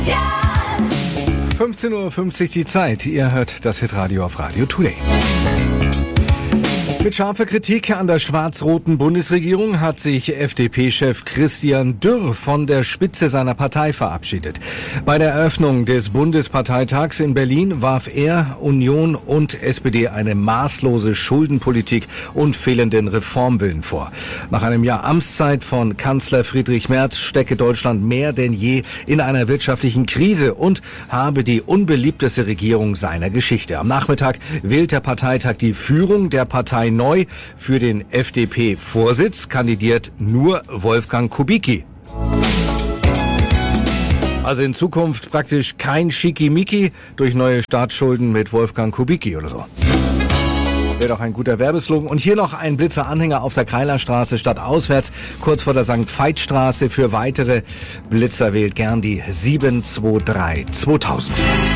15:50 Uhr die Zeit. Ihr hört das Hitradio auf Radio Today. Mit scharfer Kritik an der schwarz-roten Bundesregierung hat sich FDP-Chef Christian Dürr von der Spitze seiner Partei verabschiedet. Bei der Eröffnung des Bundesparteitags in Berlin warf er Union und SPD eine maßlose Schuldenpolitik und fehlenden Reformwillen vor. Nach einem Jahr Amtszeit von Kanzler Friedrich Merz stecke Deutschland mehr denn je in einer wirtschaftlichen Krise und habe die unbeliebteste Regierung seiner Geschichte. Am Nachmittag wählt der Parteitag die Führung der Partei neu. Für den FDP-Vorsitz kandidiert nur Wolfgang Kubicki. Also in Zukunft praktisch kein Schickimicki durch neue Staatsschulden mit Wolfgang Kubicki oder so. Wäre doch ein guter Werbeslogan. Und hier noch ein Blitzer-Anhänger auf der Kreilerstraße statt auswärts, kurz vor der St. Veit-Straße. Für weitere Blitzer wählt gern die 723 2000.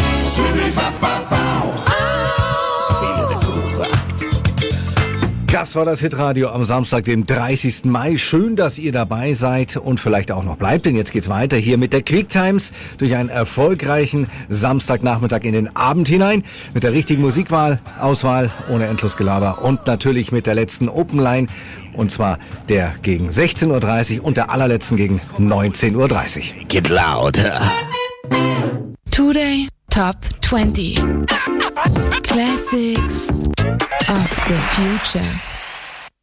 Das war das Hitradio am Samstag, dem 30. Mai. Schön, dass ihr dabei seid und vielleicht auch noch bleibt, denn jetzt geht's weiter hier mit der Quick Times durch einen erfolgreichen Samstagnachmittag in den Abend hinein. Mit der richtigen Auswahl, ohne Endlosgelaber und natürlich mit der letzten Open Line. Und zwar der gegen 16:30 Uhr und der allerletzten gegen 19:30 Uhr. Get louder. Today Top 20 Classics of the Future.